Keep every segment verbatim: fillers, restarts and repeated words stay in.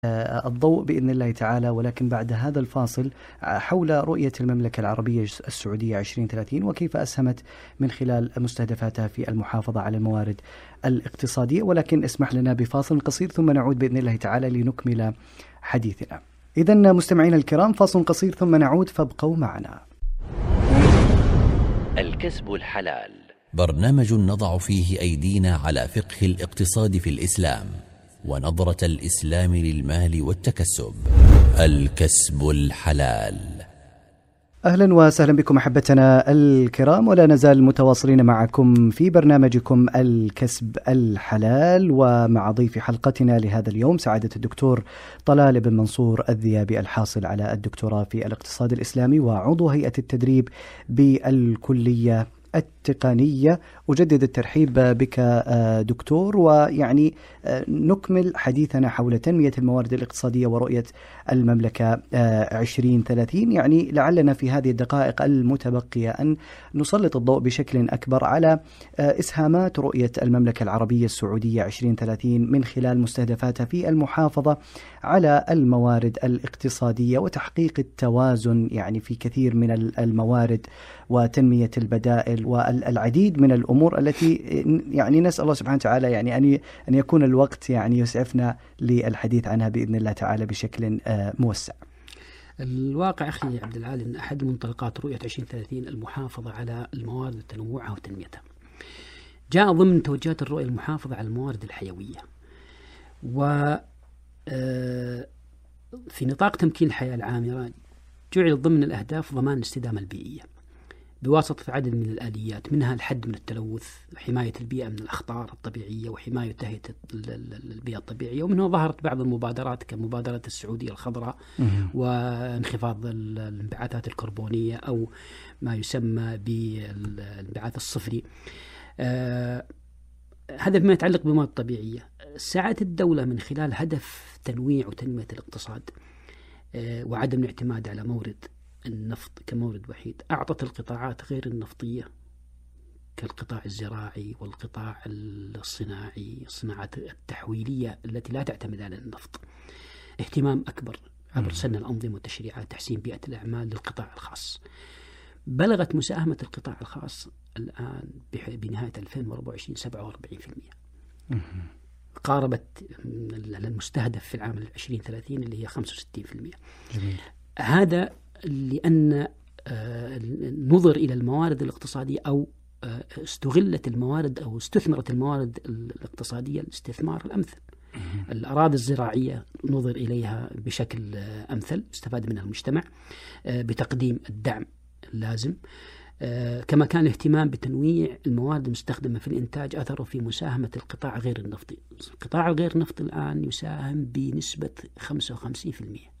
الضوء بإذن الله تعالى، ولكن بعد هذا الفاصل حول رؤية المملكة العربية السعودية عشرين ثلاثين وكيف أسهمت من خلال مستهدفاتها في المحافظة على الموارد الاقتصادية. ولكن اسمح لنا بفاصل قصير ثم نعود بإذن الله تعالى لنكمل حديثنا. إذن مستمعينا الكرام، فاصل قصير ثم نعود، فابقوا معنا. الكسب الحلال، برنامج نضع فيه أيدينا على فقه الاقتصاد في الإسلام ونظرة الإسلام للمال والتكسب. الكسب الحلال. أهلا وسهلا بكم أحبتنا الكرام، ولا نزال متواصلين معكم في برنامجكم الكسب الحلال، ومع ضيف حلقتنا لهذا اليوم سعادة الدكتور طلال بن منصور الذيابي، الحاصل على الدكتوراه في الاقتصاد الإسلامي وعضو هيئة التدريب بالكلية التقنية. أجدد الترحيب بك دكتور، ويعني نكمل حديثنا حول تنمية الموارد الاقتصادية ورؤية المملكة عشرين ثلاثين. يعني لعلنا في هذه الدقائق المتبقية أن نسلط الضوء بشكل أكبر على إسهامات رؤية المملكة العربية السعودية عشرين ثلاثين من خلال مستهدفاتها في المحافظة على الموارد الاقتصادية وتحقيق التوازن يعني في كثير من الموارد وتنمية البدائل والعديد من الأمور التي يعني نسأل الله سبحانه وتعالى يعني أن أن يكون الوقت يعني يسعفنا للحديث عنها بإذن الله تعالى بشكل موسع. الواقع أخي عبد العال أن أحد منطلقات رؤية عشرين ثلاثين المحافظة على الموارد وتنوعها وتنميتها. جاء ضمن توجهات الرؤية المحافظة على الموارد الحيوية، و في نطاق تمكين الحياة العامرة جعل ضمن الأهداف ضمان الاستدامة البيئية بواسطة عدد من الآليات، منها الحد من التلوث، حماية البيئة من الأخطار الطبيعية وحماية تهيئة البيئة الطبيعية. ومنها ظهرت بعض المبادرات كمبادرة السعودية الخضراء وانخفاض الانبعاثات الكربونية أو ما يسمى بالانبعاث الصفري. آه هذا فيما يتعلق بالموارد الطبيعية. سعت الدولة من خلال هدف تنويع وتنمية الاقتصاد آه وعدم الاعتماد على مورد النفط كمورد وحيد، أعطت القطاعات غير النفطية كالقطاع الزراعي والقطاع الصناعي، الصناعات التحويلية التي لا تعتمد على النفط، اهتمام أكبر عبر سن الأنظمة والتشريعات، تحسين بيئة الأعمال للقطاع الخاص. بلغت مساهمة القطاع الخاص الآن بنهاية ألفين وأربعة وعشرين سبعة وأربعين بالمئة، قاربت المستهدف في العام عشرين ثلاثين اللي هي خمسة وستين بالمئة. جميل. هذا لأن نظر إلى الموارد الاقتصادية أو استغلت الموارد أو استثمرت الموارد الاقتصادية الاستثمار الأمثل. الأراضي الزراعية نظر إليها بشكل أمثل، استفاد منها المجتمع بتقديم الدعم اللازم. كما كان الاهتمام بتنويع الموارد المستخدمة في الإنتاج أثره في مساهمة القطاع غير النفطي. القطاع الغير النفطي الآن يساهم بنسبة خمسة وخمسين بالمئة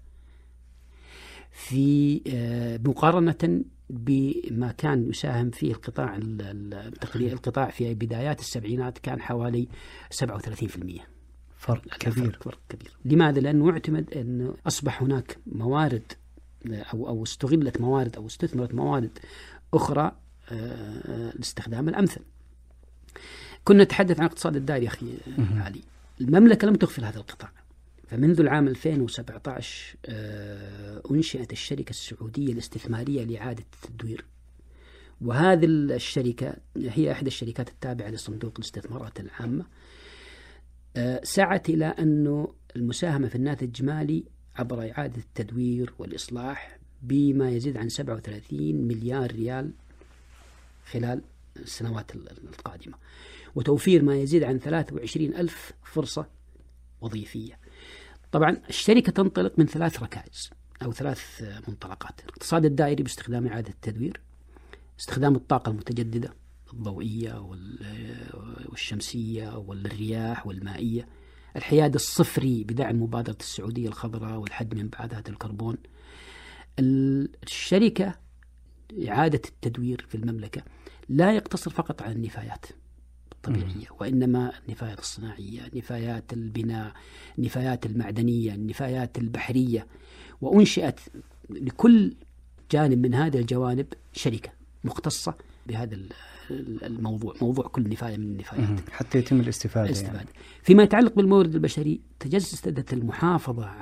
في مقارنة بما كان يساهم فيه القطاع القطاع في بدايات السبعينات كان حوالي سبعة وثلاثين بالمئة. فرق كبير. فرق كبير. لماذا؟ لأنه اعتمد أنه أصبح هناك موارد أو أو استغلت موارد أو استثمرت موارد أخرى لاستخدام الأمثل. كنا نتحدث عن الاقتصاد الدائري أخي علي. المملكة لم تغفل هذا القطاع، فمنذ العام ألفين وسبعة عشر أنشئت الشركة السعودية الاستثمارية لإعادة التدوير، وهذه الشركة هي إحدى الشركات التابعة لصندوق الاستثمارات العامة. سعت إلى أنه المساهمة في الناتج الإجمالي عبر إعادة التدوير والإصلاح بما يزيد عن سبعة وثلاثين مليار ريال خلال السنوات القادمة، وتوفير ما يزيد عن ثلاثة وعشرين ألف فرصة وظيفية. طبعا الشركة تنطلق من ثلاث ركائز أو ثلاث منطلقات: الاقتصاد الدائري باستخدام إعادة التدوير، استخدام الطاقة المتجددة الضوئية والشمسية والرياح والمائية، الحياد الصفري بدعم مبادرة السعودية الخضراء والحد من انبعاثات الكربون. الشركة إعادة التدوير في المملكة لا يقتصر فقط على النفايات الطبيعية، وإنما النفايات الصناعية، نفايات البناء، نفايات المعدنية، النفايات البحرية. وأنشئت لكل جانب من هذه الجوانب شركة مختصة بهذا الموضوع، موضوع كل نفاية من النفايات حتى يتم الاستفادة, الاستفادة. يعني. فيما يتعلق بالمورد البشري، تجسدت المحافظة